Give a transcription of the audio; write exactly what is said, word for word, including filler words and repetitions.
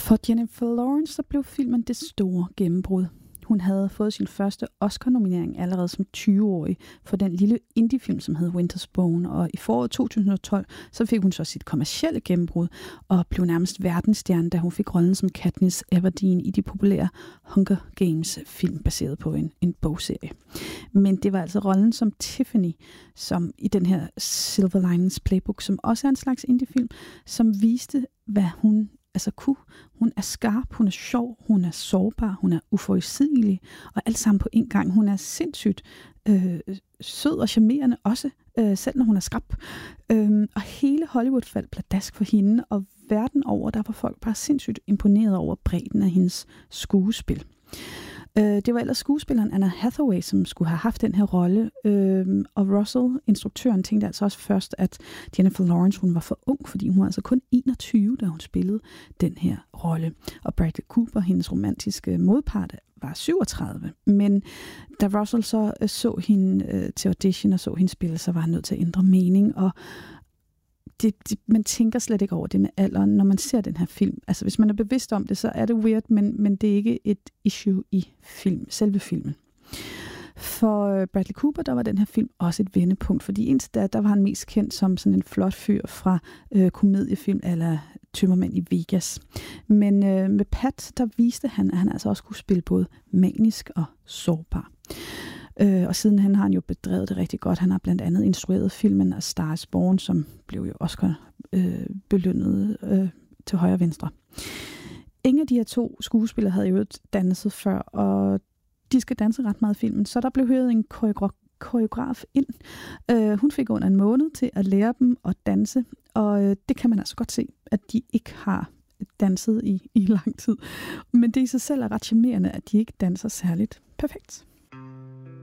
For Jennifer Lawrence så blev filmen det store gennembrud. Hun havde fået sin første Oscar-nominering allerede som tyve-årig for den lille indie-film, som hed Winter's Bone. Og i foråret to tusind og tolv så fik hun så sit kommercielle gennembrud og blev nærmest verdensstjerne, da hun fik rollen som Katniss Everdeen i de populære Hunger Games-film, baseret på en, en bogserie. Men det var altså rollen som Tiffany, som i den her Silver Linings Playbook, som også er en slags indie-film, som viste, hvad hun altså kunne. Hun er skarp, hun er sjov, hun er sårbar, hun er uforudsigelig, og alt sammen på en gang. Hun er sindssygt øh, sød og charmerende også, øh, selv når hun er skrap. Øh, og hele Hollywood faldt pladask for hende, og verden over, der var folk bare sindssygt imponeret over bredden af hendes skuespil. Det var ellers skuespilleren Anna Hathaway, som skulle have haft den her rolle, øhm, og Russell, instruktøren, tænkte altså også først, at Jennifer Lawrence hun var for ung, fordi hun var altså kun enogtyve, da hun spillede den her rolle. Og Bradley Cooper, hendes romantiske modpart, var syvogtredive. Men da Russell så øh, så hende øh, til audition og så hende spille, så var han nødt til at ændre mening, og Det, det, man tænker slet ikke over det med alderen, når man ser den her film. Altså, hvis man er bevidst om det, så er det weird, men, men det er ikke et issue i film, selve filmen. For Bradley Cooper, der var den her film også et vendepunkt, fordi indtil da, der var han mest kendt som sådan en flot fyr fra øh, komediefilm eller Tømmermænd i Vegas. Men øh, med Pat, der viste han, at han altså også kunne spille både manisk og sårbar. Øh, og siden han har han jo bedrevet det rigtig godt. Han har blandt andet instrueret filmen A Star is Born, som blev jo Oscar øh, belønnet øh, til højre og venstre. Ingen af de her to skuespillere havde jo danset før, og de skal danse ret meget i filmen, så der blev hørt en koreograf, koreograf ind. Øh, hun fik under en måned til at lære dem at danse, og øh, det kan man altså godt se, at de ikke har danset i, i lang tid. Men det i sig selv er ret charmerende, at de ikke danser særligt perfekt.